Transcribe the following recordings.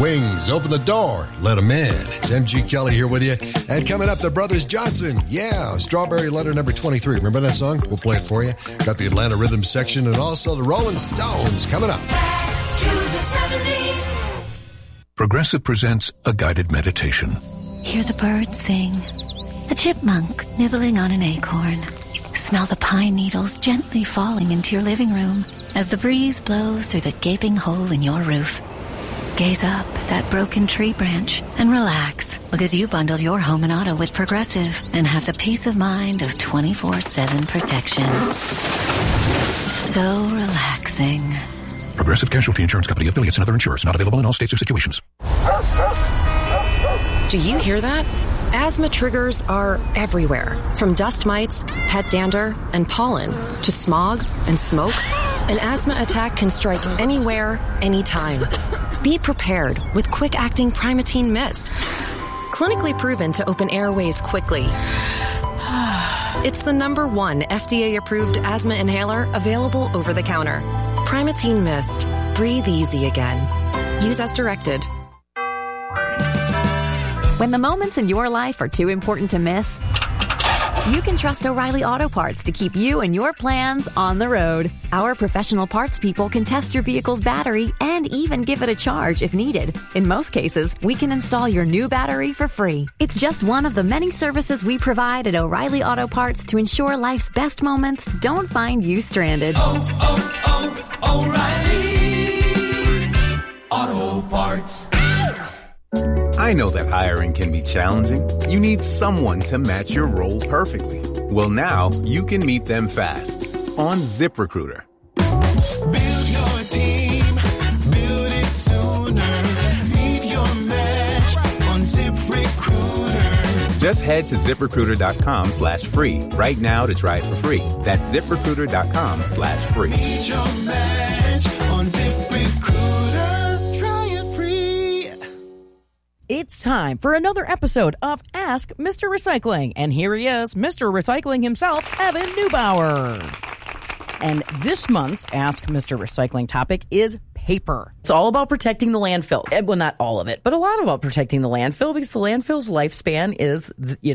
Wings, open the door, let them in. It's MG Kelly here with you. And coming up, the Brothers Johnson. Yeah, Strawberry Letter number 23. Remember that song? We'll play it for you. Got the Atlanta Rhythm section and also the Rolling Stones coming up. Back to the 70s. Progressive presents a guided meditation. Hear the birds sing. A chipmunk nibbling on an acorn. Smell the pine needles gently falling into your living room as the breeze blows through the gaping hole in your roof. Gaze up at that broken tree branch and relax because you bundled your home and auto with Progressive and have the peace of mind of 24/7 protection. So relaxing. Progressive Casualty Insurance Company, affiliates, and other insurers. Not available in all states or situations. Do you hear that? Asthma triggers are everywhere, from dust mites, pet dander, and pollen, to smog and smoke. An asthma attack can strike anywhere, anytime. Be prepared with quick-acting Primatene Mist. Clinically proven to open airways quickly. It's the #1 FDA-approved asthma inhaler available over the counter. Primatene Mist. Breathe easy again. Use as directed. When the moments in your life are too important to miss, you can trust O'Reilly Auto Parts to keep you and your plans on the road. Our professional parts people can test your vehicle's battery and even give it a charge if needed. In most cases, we can install your new battery for free. It's just one of the many services we provide at O'Reilly Auto Parts to ensure life's best moments don't find you stranded. O'Reilly Auto Parts. I know that hiring can be challenging. You need someone to match your role perfectly. Well, now you can meet them fast on ZipRecruiter. Build your team, build it sooner. Meet your match on ZipRecruiter. Just head to ZipRecruiter.com/free right now to try it for free. That's ZipRecruiter.com/free. Meet your match on ZipRecruiter. Try it free. It's time for another episode of Ask Mr. Recycling. And here he is, Mr. Recycling himself, Evan Neubauer. And this month's Ask Mr. Recycling topic is paper. It's all about protecting the landfill. Well, not all of it, but a lot about protecting the landfill because the landfill's lifespan is,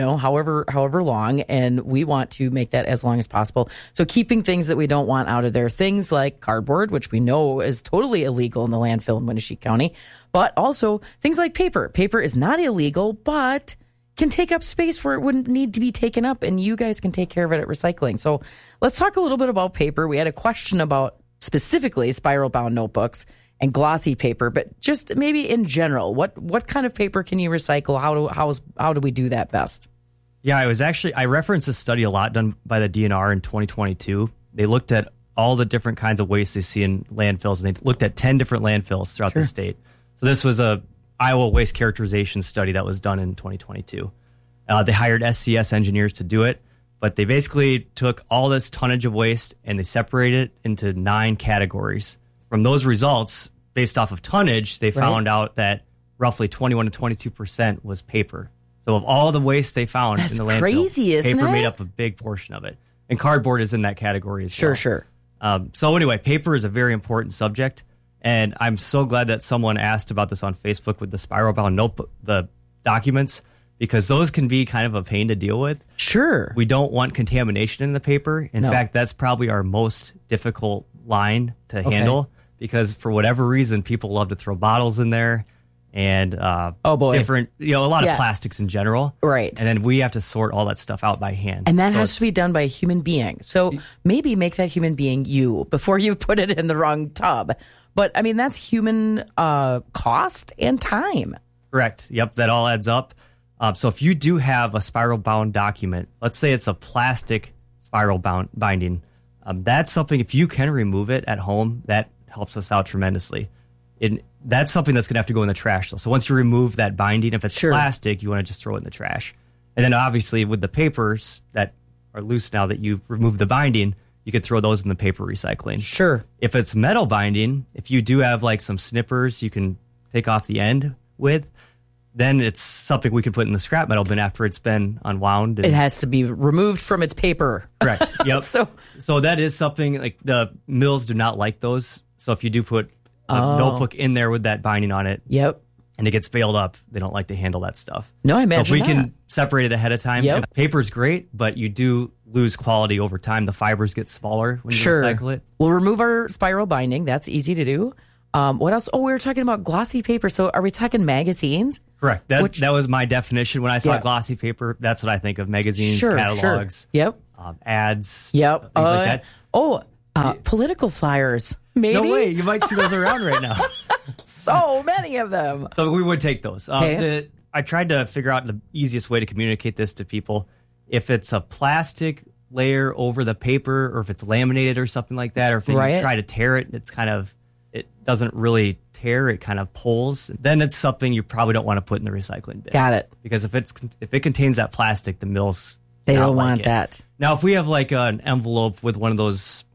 however long, and we want to make that as long as possible. So keeping things that we don't want out of there, things like cardboard, which we know is totally illegal in the landfill in Winnebago County, but also things like paper. Paper is not illegal, but can take up space where it wouldn't need to be taken up, and you guys can take care of it at recycling. So let's talk a little bit about paper. We had a question about specifically spiral-bound notebooks and glossy paper, but just maybe in general, what kind of paper can you recycle? How do we do that best? Yeah, I referenced a study a lot done by the DNR in 2022. They looked at all the different kinds of waste they see in landfills, and they looked at 10 different landfills throughout the state. So this was a Iowa waste characterization study that was done in 2022. They hired SCS engineers to do it, but they basically took all this tonnage of waste and they separated it into 9 categories. From those results, based off of tonnage, they found out that roughly 21 to 22% was paper. So of all the waste they found in the landfill, crazy, isn't paper it? made up a big portion of it. And cardboard is in that category as well. Sure. So anyway, paper is a very important subject. And I'm so glad that someone asked about this on Facebook with the spiral-bound notebook, the documents, because those can be kind of a pain to deal with. Sure. We don't want contamination in the paper. In fact, that's probably our most difficult line to handle because for whatever reason, people love to throw bottles in there and different, a lot of plastics in general. Right. And then we have to sort all that stuff out by hand. And that has to be done by a human being. So maybe make that human being you before you put it in the wrong tub. But, I mean, that's human cost and time. Correct. Yep, that all adds up. So if you do have a spiral-bound document, let's say it's a plastic spiral binding, that's something, if you can remove it at home, that helps us out tremendously. That's something that's going to have to go in the trash, though. So once you remove that binding, if it's plastic, you want to just throw it in the trash. And then obviously with the papers that are loose now that you've removed the binding, you could throw those in the paper recycling. Sure. If it's metal binding, if you do have like some snippers you can take off the end with, then it's something we can put in the scrap metal bin after it's been unwound. It has to be removed from its paper. Correct. Yep. So that is something like the mills do not like those. So if you do put a notebook in there with that binding on it, and it gets baled up. They don't like to handle that stuff. No, I So imagine if we not. can separate it ahead of time, Yep. paper's great, but you do lose quality over time. The fibers get smaller when you recycle it. We'll remove our spiral binding. That's easy to do. What else? Oh, we were talking about glossy paper. So are we talking magazines? Correct. That was my definition. When I saw Yeah. glossy paper, that's what I think of: magazines, Sure, catalogs, Yep. ads, Yep. things like that. Oh, political flyers. Maybe. No way, you might see those around right now. So many of them. So we would take those. Okay. I tried to figure out the easiest way to communicate this to people. If it's a plastic layer over the paper, or if it's laminated or something like that, or if you Right. try to tear it, it doesn't really tear, it kind of pulls. Then it's something you probably don't want to put in the recycling bin. Got it. Because if it contains that plastic, the mills They not don't like want it. that. Now, if we have like an envelope with one of those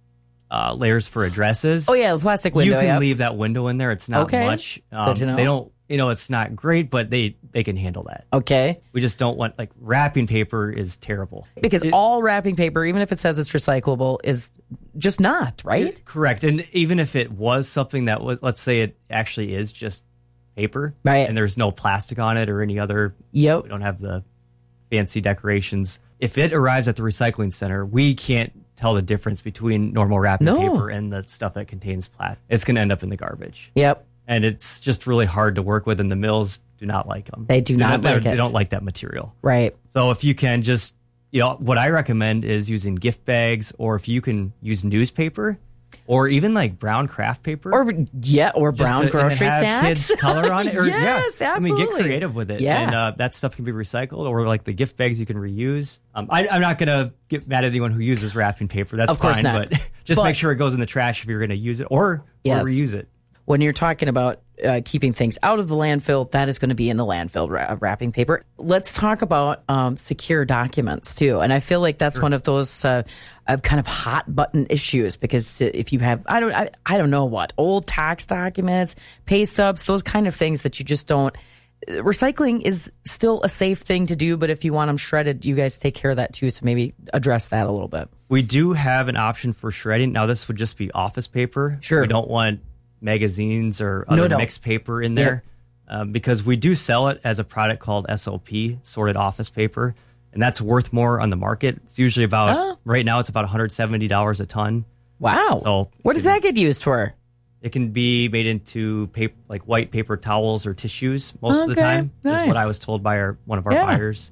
layers for addresses, Oh, yeah, the plastic window. you can yep. leave that window in there. It's not Okay. much. Good to know. They don't, it's not great, but they can handle that. Okay. We just don't want, like, wrapping paper is terrible. Because all wrapping paper, even if it says it's recyclable, is just not, right? Correct. And even if it was something that was, let's say it actually is just paper, Right. and there's no plastic on it or any other, Yep. we don't have the fancy decorations. If it arrives at the recycling center, we can't tell the difference between normal wrapping No. paper and the stuff that contains plastic. It's going to end up in the garbage. Yep. And it's just really hard to work with, and the mills do not like them. They do not like They it. don't like that material. Right. So if you can just, what I recommend is using gift bags, or if you can use newspaper, or even like brown craft paper. Or brown and grocery have sacks. kids color on it. Or, Yes, I mean, get absolutely. creative with it. Yeah. And that stuff can be recycled, or like the gift bags you can reuse. I'm not going to get mad at anyone who uses wrapping paper. That's Of course fine. not. But just But- make sure it goes in the trash if you're going to use it, or Yes. reuse it. When you're talking about keeping things out of the landfill, that is going to be in the landfill wrapping paper. Let's talk about secure documents too. And I feel like that's one of those kind of hot button issues, because if you have, I don't know what, old tax documents, pay stubs, those kind of things that you just don't. Recycling is still a safe thing to do, but if you want them shredded, you guys take care of that too. So maybe address that a little bit. We do have an option for shredding. Now, this would just be office paper. Sure. We don't want magazines or other No. mixed paper in there, because we do sell it as a product called SOP, sorted office paper, and that's worth more on the market. It's usually about, right now, it's about $170 a ton. Wow. So what does that get used for? It can be made into paper, like white paper towels or tissues most of the Okay, time, is nice. what I was told by one of our Yeah. buyers.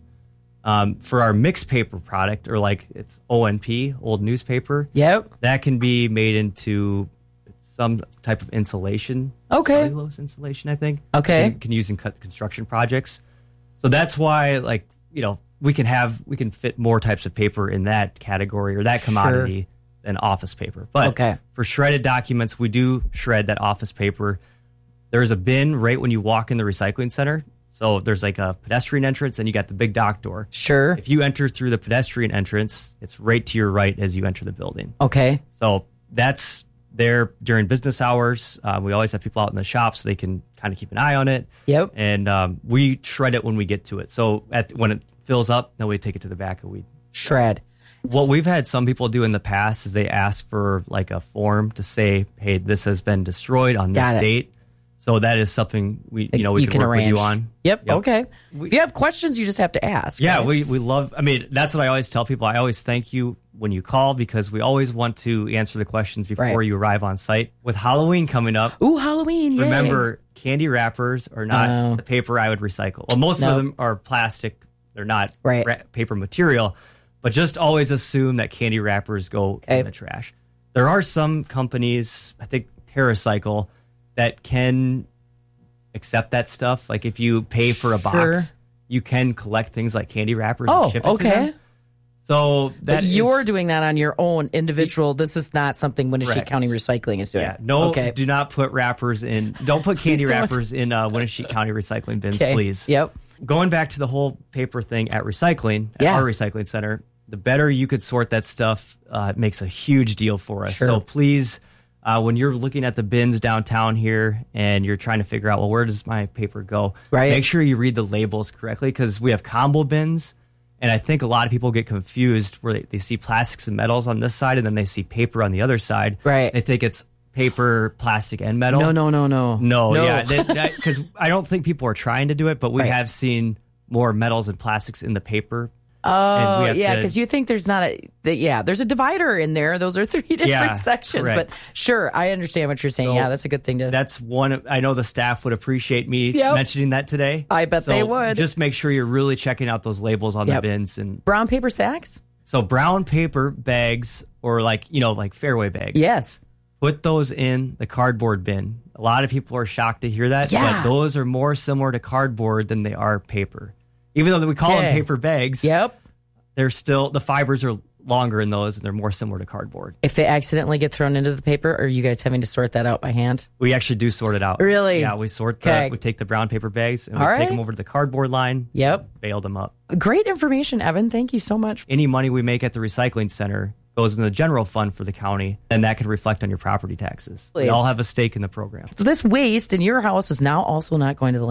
For our mixed paper product, or like it's ONP, old newspaper, Yep. that can be made into some type of insulation. Okay. Cellulose insulation, I think. Okay. Can use in construction projects. So that's why, like, we can fit more types of paper in that category or that commodity than office paper. But Okay. for shredded documents, we do shred that office paper. There's a bin right when you walk in the recycling center. So there's like a pedestrian entrance, and you got the big dock door. Sure. If you enter through the pedestrian entrance, it's right to your right as you enter the building. Okay. So that's there during business hours. We always have people out in the shop so they can kind of keep an eye on it. Yep. And we shred it when we get to it. So when it fills up, then we take it to the back and we Shred. What we've had some people do in the past is they ask for like a form to say, hey, this has been destroyed on this Got it. date. So that is something we You can work arrange. with you on. Yep. Okay. If you have questions, you just have to ask. Yeah, right? we love, that's what I always tell people. I always thank you when you call, because we always want to answer the questions before Right. you arrive on site. With Halloween coming up, Ooh, Halloween. Yay. remember, candy wrappers are not the paper I would recycle. Well, most Nope. of them are plastic. They're not Right. paper material. But just always assume that candy wrappers go in the trash. There are some companies, I think TerraCycle, that can accept that stuff. Like if you pay for a Sure. box, you can collect things like candy wrappers Oh, and ship it to okay. them. So that But you're is- doing that on your own individual. This is not something Winnebago Correct. County Recycling is doing. Yeah, no, Okay. do not put wrappers in. Don't put candy don't. wrappers in Winnebago County recycling bins, Okay. please. Yep. Going back to the whole paper thing at recycling, at Yeah. our recycling center, the better you could sort that stuff, it makes a huge deal for us. Sure. So please, when you're looking at the bins downtown here and you're trying to figure out, well, where does my paper go? Right. Make sure you read the labels correctly, because we have combo bins. And I think a lot of people get confused where they see plastics and metals on this side, and then they see paper on the other side. Right. They think it's paper, plastic, and metal. No. Yeah, because I don't think people are trying to do it, but we have seen more metals and plastics in the paper. Oh, yeah, because you think there's not there's a divider in there. Those are 3 different sections. Correct. But sure, I understand what you're saying. So that's a good thing to... That's one, I know the staff would appreciate me mentioning that today. I bet they would. Just make sure you're really checking out those labels on the bins. And brown paper sacks? So brown paper bags or like fairway bags. Yes. Put those in the cardboard bin. A lot of people are shocked to hear that, but those are more similar to cardboard than they are paper. Even though we call them paper bags, they're still, the fibers are longer in those and they're more similar to cardboard. If they accidentally get thrown into the paper, are you guys having to sort that out by hand? We actually do sort it out. Really? Yeah, we we take the brown paper bags and we take them over to the cardboard line. Bail them up. Great information, Evan. Thank you so much. Any money we make at the recycling center goes in the general fund for the county, and that could reflect on your property taxes. We all have a stake in the program. This waste in your house is now also not going to the